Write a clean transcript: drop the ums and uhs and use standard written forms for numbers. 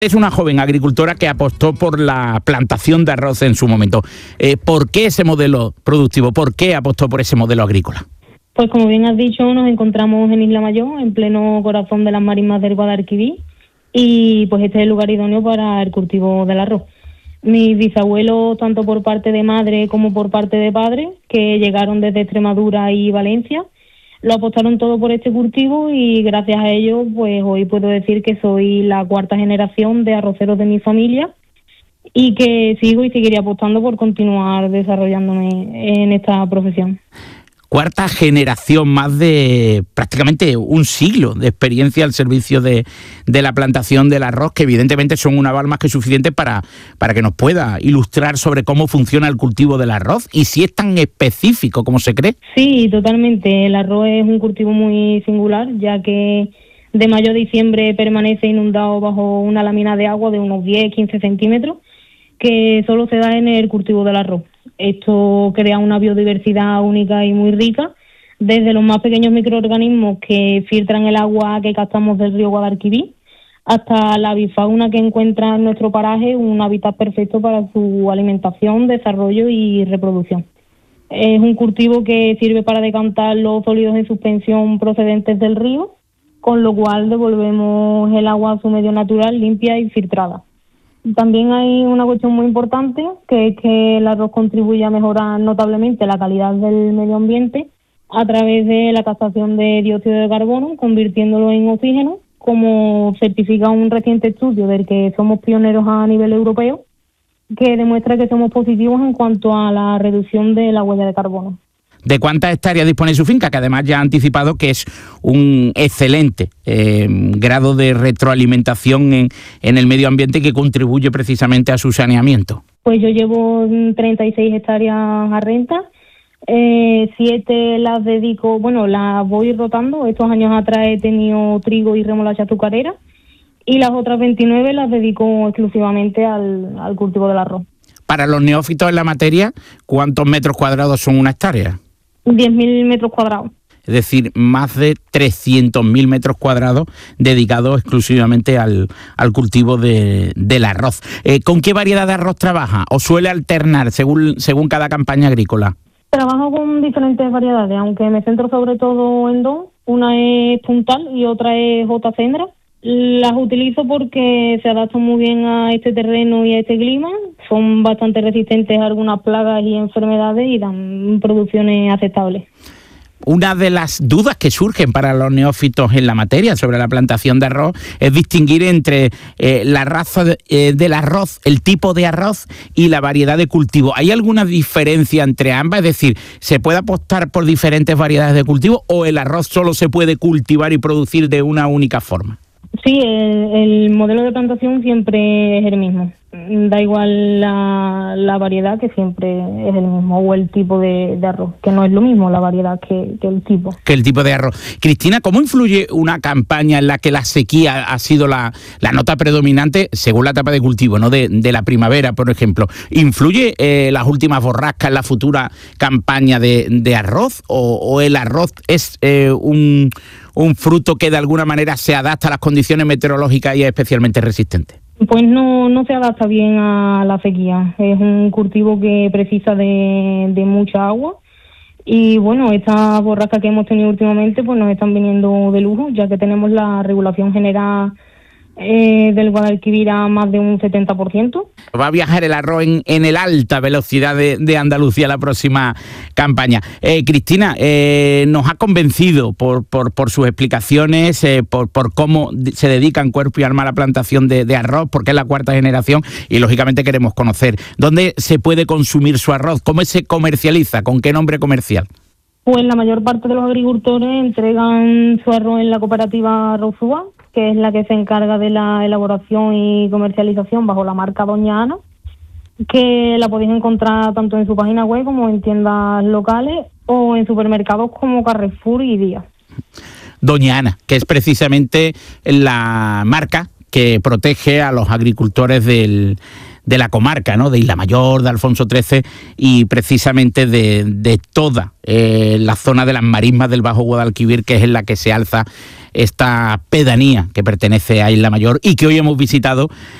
Es una joven agricultora que apostó por la plantación de arroz en su momento. ¿Por qué ese modelo productivo? ¿Por qué apostó por ese modelo agrícola? Pues como bien has dicho, nos encontramos en Isla Mayor, en pleno corazón de las marismas del Guadalquivir, y pues este es el lugar idóneo para el cultivo del arroz. Mis bisabuelos, tanto por parte de madre como por parte de padre, que llegaron desde Extremadura y Valencia, lo apostaron todo por este cultivo y gracias a ello, pues hoy puedo decir que soy la cuarta generación de arroceros de mi familia y que sigo y seguiré apostando por continuar desarrollándome en esta profesión. Cuarta generación, más de prácticamente un siglo de experiencia al servicio de la plantación del arroz, que evidentemente son un aval más que suficiente para que nos pueda ilustrar sobre cómo funciona el cultivo del arroz y si es tan específico como se cree. Sí, totalmente. El arroz es un cultivo muy singular, ya que de mayo a diciembre permanece inundado bajo una lámina de agua de unos 10-15 centímetros, que solo se da en el cultivo del arroz. Esto crea una biodiversidad única y muy rica, desde los más pequeños microorganismos que filtran el agua que captamos del río Guadalquivir, hasta la avifauna que encuentra en nuestro paraje un hábitat perfecto para su alimentación, desarrollo y reproducción. Es un cultivo que sirve para decantar los sólidos en suspensión procedentes del río, con lo cual devolvemos el agua a su medio natural, limpia y filtrada. También hay una cuestión muy importante, que es que el arroz contribuye a mejorar notablemente la calidad del medio ambiente a través de la captación de dióxido de carbono, convirtiéndolo en oxígeno, como certifica un reciente estudio del que somos pioneros a nivel europeo, que demuestra que somos positivos en cuanto a la reducción de la huella de carbono. ¿De cuántas hectáreas dispone su finca? Que además ya ha anticipado que es un excelente grado de retroalimentación en el medio ambiente que contribuye precisamente a su saneamiento. Pues yo llevo 36 hectáreas a renta, 7 las dedico, las voy rotando. Estos años atrás he tenido trigo y remolacha azucarera y las otras 29 las dedico exclusivamente al cultivo del arroz. Para los neófitos en la materia, ¿cuántos metros cuadrados son una hectárea? 10.000 metros cuadrados. Es decir, más de 300.000 metros cuadrados dedicados exclusivamente al cultivo del arroz. ¿Con qué variedad de arroz trabaja o suele alternar según cada campaña agrícola? Trabajo con diferentes variedades, aunque me centro sobre todo en dos. Una es puntal y otra es J. Cendra. Las utilizo porque se adaptan muy bien a este terreno y a este clima. Son bastante resistentes a algunas plagas y enfermedades y dan producciones aceptables. Una de las dudas que surgen para los neófitos en la materia sobre la plantación de arroz es distinguir entre la raza del arroz, el tipo de arroz y la variedad de cultivo. ¿Hay alguna diferencia entre ambas? Es decir, ¿se puede apostar por diferentes variedades de cultivo o el arroz solo se puede cultivar y producir de una única forma? Sí, el modelo de plantación siempre es el mismo. Da igual la variedad, que siempre es el mismo, o el tipo de arroz, que no es lo mismo la variedad que el tipo. Que el tipo de arroz. Cristina, ¿cómo influye una campaña en la que la sequía ha sido la nota predominante según la etapa de cultivo, ¿no? De la primavera, por ejemplo? ¿Influye las últimas borrascas en la futura campaña de arroz? ¿O el arroz es un fruto que de alguna manera se adapta a las condiciones meteorológicas y es especialmente resistente? Pues no se adapta bien a la sequía. Es un cultivo que precisa de mucha agua y estas borrascas que hemos tenido últimamente pues nos están viniendo de lujo, ya que tenemos la regulación general del Guadalquivir a más de un 70%. Va a viajar el arroz en el alta velocidad de Andalucía la próxima campaña. Cristina, nos ha convencido por sus explicaciones, por cómo se dedican cuerpo y alma a la plantación de arroz, porque es la cuarta generación y lógicamente queremos conocer dónde se puede consumir su arroz, cómo se comercializa, con qué nombre comercial. Pues la mayor parte de los agricultores entregan su arroz en la cooperativa Arrozúa, que es la que se encarga de la elaboración y comercialización bajo la marca Doña Ana, que la podéis encontrar tanto en su página web como en tiendas locales o en supermercados como Carrefour y Día. Doña Ana, que es precisamente la marca que protege a los agricultores del la comarca, ¿no? De Isla Mayor, de Alfonso XIII y precisamente de toda la zona de las marismas del Bajo Guadalquivir, que es en la que se alza esta pedanía que pertenece a Isla Mayor y que hoy hemos visitado